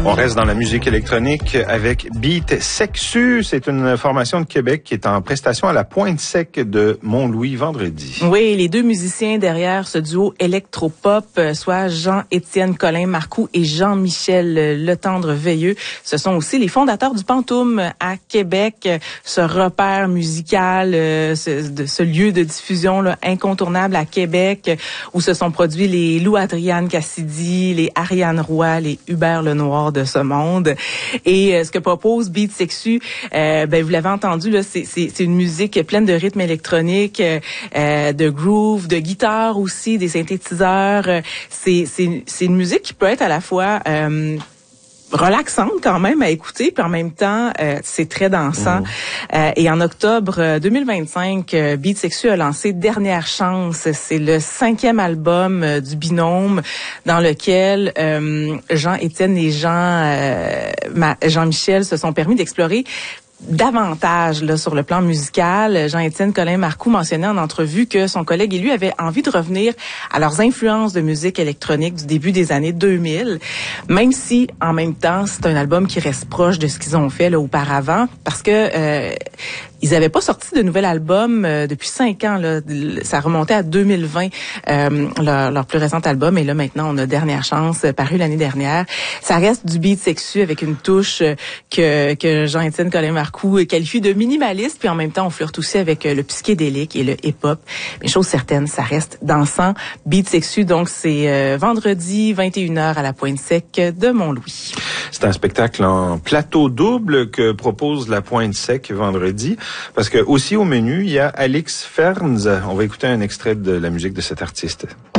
On reste dans la musique électronique avec Beat Sexu. C'est une formation de Québec qui est en prestation à la Pointe-Sec de Mont-Louis vendredi. Oui, les deux musiciens derrière ce duo électropop, soit Jean-Étienne Colin-Marcoux et Jean-Michel Letendre-Veilleux, ce sont aussi les fondateurs du Pantoum à Québec, ce repère musical, ce lieu de diffusion là, incontournable à Québec, où se sont produits les Lou Adriane Cassidy, les Ariane Roy, les Hubert Lenoir de ce monde. Et ce que propose Beat Sexu, vous l'avez entendu, là, c'est une musique pleine de rythmes électroniques, de groove, de guitare aussi, des synthétiseurs. C'est une musique qui peut être à la fois relaxante quand même à écouter, puis en même temps, c'est très dansant. Et en octobre 2025, Beat Sexu a lancé Dernière Chance. C'est le 5e album du binôme dans lequel Jean-Étienne et Jean-Michel se sont permis d'explorer davantage là sur le plan musical. Jean-Étienne Colin-Marcoux mentionnait en entrevue que son collègue et lui avaient envie de revenir à leurs influences de musique électronique du début des années 2000, même si en même temps c'est un album qui reste proche de ce qu'ils ont fait là auparavant, parce que ils n'avaient pas sorti de nouvel album depuis 5 ans. Là. Ça remontait à 2020, leur plus récent album. Et là, maintenant, on a Dernière Chance, paru l'année dernière. Ça reste du beat sexu avec une touche que Jean-Étienne Colin-Marcoux qualifie de minimaliste. Puis en même temps, on flirte aussi avec le psychédélique et le hip-hop. Mais chose certaine, ça reste dansant. Beat Sexu, donc c'est vendredi 21h à la Pointe-Sec de Mont-Louis. C'est un spectacle en plateau double que propose la Pointe-Sec vendredi. Parce que aussi au menu, il y a Alix Ferns. On va écouter un extrait de la musique de cet artiste.